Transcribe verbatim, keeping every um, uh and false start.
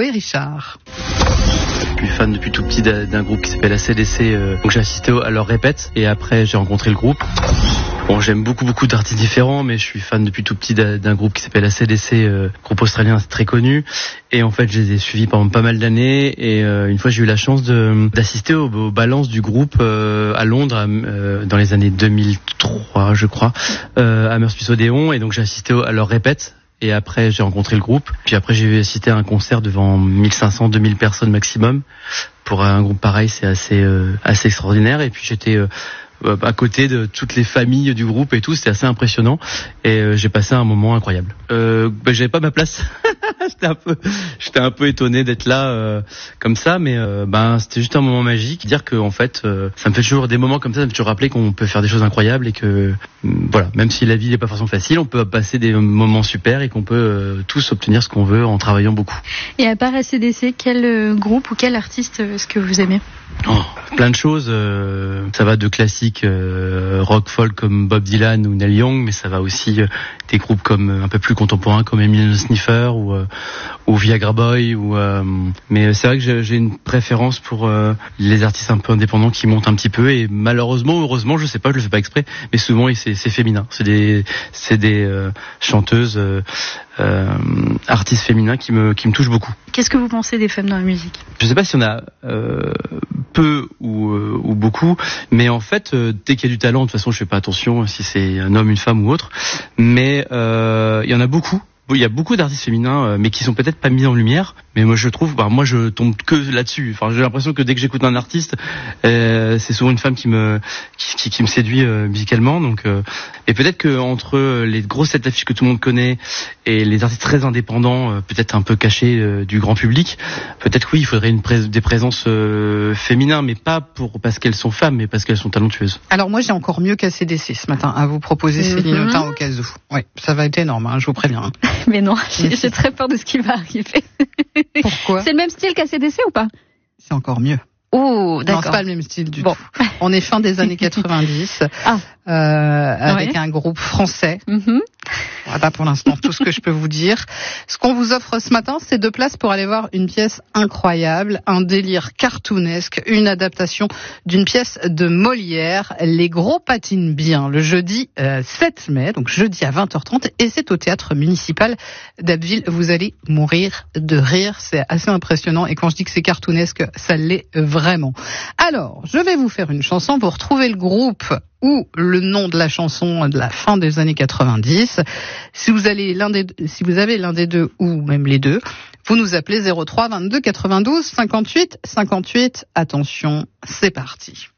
Chloé Richard. Je suis fan depuis tout petit d'un groupe qui s'appelle A C D C, euh, donc j'ai assisté à leur répète et après j'ai rencontré le groupe. Bon, j'aime beaucoup beaucoup d'artistes différents, mais je suis fan depuis tout petit d'un groupe qui s'appelle A C D C, euh, groupe australien très connu. Et en fait, je les ai suivis pendant pas mal d'années. Et euh, une fois, j'ai eu la chance de d'assister aux, aux balances du groupe euh, à Londres euh, dans les années deux mille trois, je crois, euh, à Meurthe-Puisse-Odéon. Et donc j'ai assisté à leur répète. Et après, j'ai rencontré le groupe. Puis après, j'ai assisté à un concert devant mille cinq cents, deux mille personnes maximum. Pour un groupe pareil, c'est assez euh, assez extraordinaire. Et puis j'étais euh, à côté de toutes les familles du groupe et tout, c'était assez impressionnant et euh, j'ai passé un moment incroyable. Euh, bah, j'avais pas ma place, j'étais un peu, j'étais un peu étonné d'être là euh, comme ça, mais euh, ben c'était juste un moment magique. Dire que en fait, euh, ça me fait toujours des moments comme ça, ça me fait toujours rappeler qu'on peut faire des choses incroyables et que euh, voilà, même si la vie n'est pas forcément facile, on peut passer des moments super et qu'on peut euh, tous obtenir ce qu'on veut en travaillant beaucoup. Et à part A C D C, quel euh, groupe ou quel artiste est-ce que vous aimez? Oh, plein de choses, euh, ça va de classiques euh, rock folk comme Bob Dylan ou Neil Young, mais ça va aussi euh, des groupes comme euh, un peu plus contemporains comme Eminem Sniffer ou euh, ou Viagra Boy ou euh, mais c'est vrai que j'ai, j'ai une préférence pour euh, les artistes un peu indépendants qui montent un petit peu et malheureusement ou heureusement, je sais pas, je le fais pas exprès, mais souvent c'est c'est féminin, c'est des c'est des euh, chanteuses euh, euh, artistes féminins qui me qui me touchent beaucoup. Qu'est-ce que vous pensez des femmes dans la musique? Je sais pas si on a euh, peu ou, euh, ou beaucoup, mais en fait, euh, dès qu'il y a du talent, de toute façon, je fais pas attention si c'est un homme, une femme ou autre, mais euh, il y en a beaucoup. Il y a beaucoup d'artistes féminins, euh, mais qui sont peut-être pas mis en lumière. Mais moi, je trouve, bah, moi, je tombe que là-dessus. Enfin, j'ai l'impression que dès que j'écoute un artiste, euh, c'est souvent une femme qui me qui, qui, qui me séduit euh, musicalement. Donc, euh, et peut-être que entre les grosses têtes d'affiches que tout le monde connaît et les artistes très indépendants, euh, peut-être un peu cachés euh, du grand public, peut-être oui, il faudrait une pré- des présences euh, féminines, mais pas pour parce qu'elles sont femmes, mais parce qu'elles sont talentueuses. Alors moi, j'ai encore mieux qu'A C D C ce matin à vous proposer, mm-hmm. Céline Autain au cas où. Oui, ça va être énorme, hein, je vous préviens. Hein. Mais non, j'ai, j'ai très peur de ce qui va arriver. Pourquoi? C'est le même style qu'A C D C ou pas? C'est encore mieux. Oh, d'accord. Non, c'est pas le même style du bon. tout. On est fin des années quatre-vingt-dix, ah. euh, avec ouais. un groupe français. Mm-hmm. Voilà pour l'instant tout ce que je peux vous dire. Ce qu'on vous offre ce matin, c'est deux places pour aller voir une pièce incroyable, un délire cartoonesque, une adaptation d'une pièce de Molière. Les Gros patinent bien, le jeudi euh, sept mai, donc jeudi à vingt heures trente, et c'est au théâtre municipal d'Abbeville. Vous allez mourir de rire, c'est assez impressionnant, et quand je dis que c'est cartoonesque, ça l'est vraiment. Alors, je vais vous faire une chanson pour trouver le groupe ou le nom de la chanson de la fin des années quatre-vingt-dix. Si vous avez l'un des deux, si vous avez l'un des deux ou même les deux, vous nous appelez zéro trois vingt-deux quatre-vingt-douze cinquante-huit cinquante-huit. Attention, c'est parti.